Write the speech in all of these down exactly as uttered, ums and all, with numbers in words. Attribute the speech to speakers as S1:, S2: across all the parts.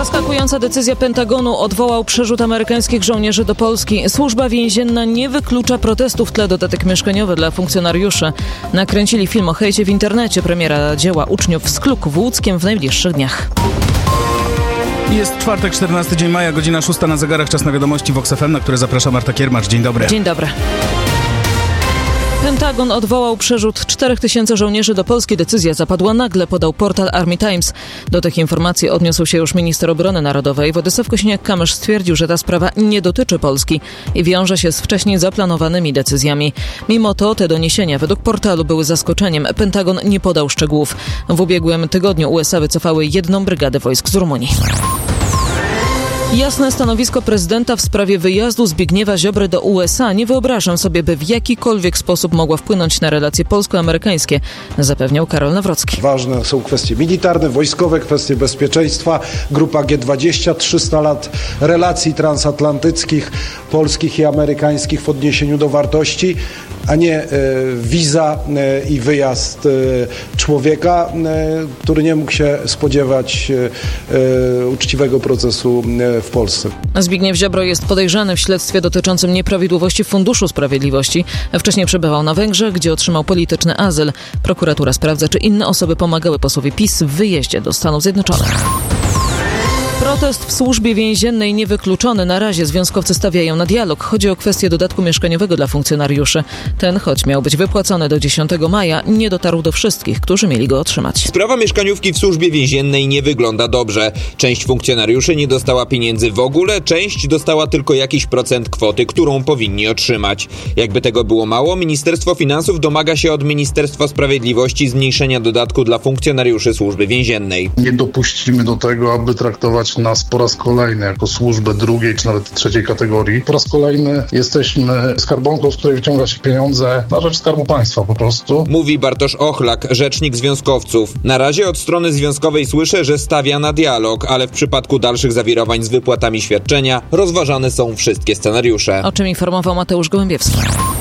S1: Zaskakująca decyzja Pentagonu: odwołał przerzut amerykańskich żołnierzy do Polski. Służba więzienna nie wyklucza protestów w tle. Dodatek mieszkaniowy dla funkcjonariuszy. Nakręcili film o hejcie w internecie. Premiera dzieła uczniów z Kluk w Łódzkiem w najbliższych dniach.
S2: Jest czwartek, czternasty dzień maja, godzina szósta na zegarach. Czas na wiadomości Vox F M, na które zaprasza Marta Kiermacz. Dzień dobry.
S1: Dzień dobry. Pentagon odwołał przerzut czterech tysięcy żołnierzy do Polski. Decyzja zapadła nagle, podał portal Army Times. Do tych informacji odniósł się już minister obrony narodowej. Władysław Kosiniak-Kamysz stwierdził, że ta sprawa nie dotyczy Polski i wiąże się z wcześniej zaplanowanymi decyzjami. Mimo to te doniesienia według portalu były zaskoczeniem. Pentagon nie podał szczegółów. W ubiegłym tygodniu U S A wycofały jedną brygadę wojsk z Rumunii. Jasne stanowisko prezydenta w sprawie wyjazdu Zbigniewa Ziobry do U S A. Nie wyobrażam sobie, by w jakikolwiek sposób mogła wpłynąć na relacje polsko-amerykańskie, zapewniał Karol Nawrocki.
S3: Ważne są kwestie militarne, wojskowe, kwestie bezpieczeństwa. Grupa G dwadzieścia, trzysta lat relacji transatlantyckich, polskich i amerykańskich w odniesieniu do wartości, a nie e, wiza e, i wyjazd e, człowieka, e, który nie mógł się spodziewać e, e, uczciwego procesu e, w Polsce.
S1: Zbigniew Ziobro jest podejrzany w śledztwie dotyczącym nieprawidłowości w Funduszu Sprawiedliwości. Wcześniej przebywał na Węgrzech, gdzie otrzymał polityczny azyl. Prokuratura sprawdza, czy inne osoby pomagały posłowi PiS w wyjeździe do Stanów Zjednoczonych. Protest w służbie więziennej niewykluczony. Na razie związkowcy stawiają na dialog. Chodzi o kwestię dodatku mieszkaniowego dla funkcjonariuszy. Ten, choć miał być wypłacony do dziesiątego maja, nie dotarł do wszystkich, którzy mieli go otrzymać.
S4: Sprawa mieszkaniówki w służbie więziennej nie wygląda dobrze. Część funkcjonariuszy nie dostała pieniędzy w ogóle, część dostała tylko jakiś procent kwoty, którą powinni otrzymać. Jakby tego było mało, Ministerstwo Finansów domaga się od Ministerstwa Sprawiedliwości zmniejszenia dodatku dla funkcjonariuszy służby więziennej.
S5: Nie dopuścimy do tego, aby traktować nas po raz kolejny jako służbę drugiej czy nawet trzeciej kategorii. Po raz kolejny jesteśmy skarbonką, z której wyciąga się pieniądze na rzecz Skarbu Państwa po prostu.
S4: Mówi Bartosz Ochlak, rzecznik związkowców. Na razie od strony związkowej słyszę, że stawia na dialog, ale w przypadku dalszych zawirowań z wypłatami świadczenia rozważane są wszystkie scenariusze.
S1: O czym informował Mateusz Gołębiewski.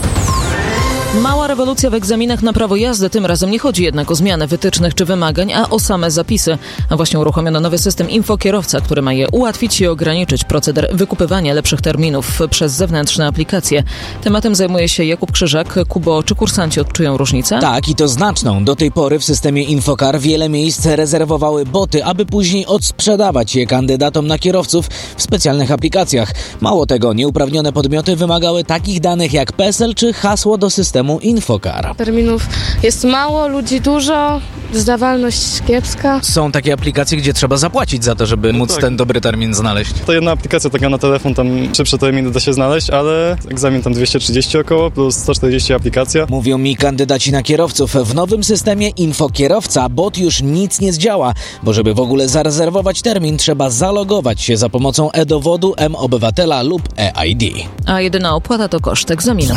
S1: Mała rewolucja w egzaminach na prawo jazdy. Tym razem nie chodzi jednak o zmianę wytycznych czy wymagań, a o same zapisy. A właśnie uruchomiono nowy system Infokierowca, który ma je ułatwić i ograniczyć proceder wykupywania lepszych terminów przez zewnętrzne aplikacje. Tematem zajmuje się Jakub Krzyżak. Kubo, czy kursanci odczują różnicę?
S6: Tak, i to znaczną. Do tej pory w systemie Infokar wiele miejsc rezerwowały boty, aby później odsprzedawać je kandydatom na kierowców w specjalnych aplikacjach. Mało tego, nieuprawnione podmioty wymagały takich danych jak PESEL czy hasło do systemu Infokar.
S7: Terminów jest mało, ludzi dużo, zdawalność kiepska.
S8: Są takie aplikacje, gdzie trzeba zapłacić za to, żeby móc
S9: tak.
S8: ten dobry termin znaleźć.
S9: To jedna aplikacja taka na telefon, tam szybsze terminy da się znaleźć, ale egzamin tam dwieście trzydzieści około, plus sto czterdzieści aplikacja.
S6: Mówią mi kandydaci na kierowców. W nowym systemie Infokierowca bot już nic nie zdziała, bo żeby w ogóle zarezerwować termin, trzeba zalogować się za pomocą e-dowodu, M-Obywatela lub e-I D.
S1: A jedyna opłata to koszt egzaminu.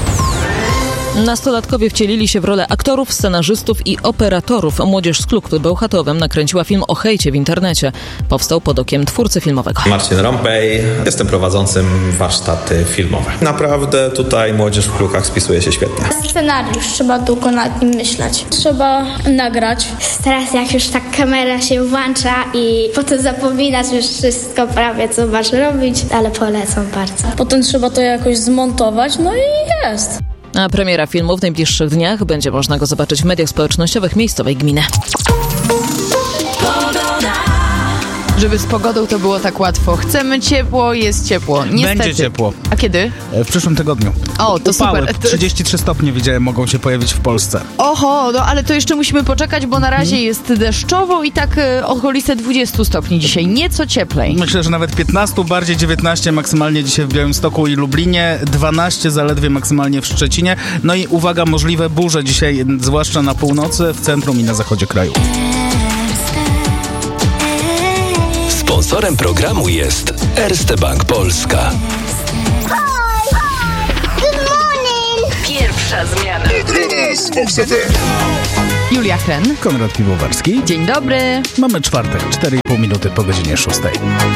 S1: Nastolatkowie wcielili się w rolę aktorów, scenarzystów i operatorów. Młodzież z Kluk w Bełchatowem nakręciła film o hejcie w internecie. Powstał pod okiem twórcy filmowego.
S10: Marcin Rąpej, jestem prowadzącym warsztaty filmowe. Naprawdę tutaj młodzież w Klukach spisuje się świetnie.
S11: Scenariusz, trzeba długo nad nim myśleć. Trzeba nagrać.
S12: Teraz jak już tak kamera się włącza i potem zapominasz już wszystko prawie, co masz robić, ale polecam bardzo.
S11: Potem trzeba to jakoś zmontować, no i jest.
S1: A premiera filmu w najbliższych dniach. Będzie można go zobaczyć w mediach społecznościowych miejscowej gminy.
S13: Żeby z pogodą to było tak łatwo. Chcemy ciepło, jest ciepło. Niestety.
S2: Będzie ciepło.
S13: A kiedy?
S2: W przyszłym tygodniu.
S13: O, to
S2: Upały.
S13: super.
S2: trzydzieści trzy stopnie widziałem, mogą się pojawić w Polsce.
S13: Oho, no ale to jeszcze musimy poczekać, bo na razie hmm. jest deszczowo i tak y, okolice dwadzieścia stopni dzisiaj. Nieco cieplej.
S2: Myślę, że nawet piętnaście, bardziej dziewiętnaście maksymalnie dzisiaj w Białymstoku i Lublinie, dwanaście zaledwie maksymalnie w Szczecinie. No i uwaga, możliwe burze dzisiaj, zwłaszcza na północy, w centrum i na zachodzie kraju.
S14: Sponsorem programu jest Erste Bank Polska.
S13: Pierwsza zmiana. Julia Hren.
S2: Konrad Piwowarski.
S13: Dzień dobry.
S2: Mamy czwartek, cztery i pół minuty po godzinie szóstej.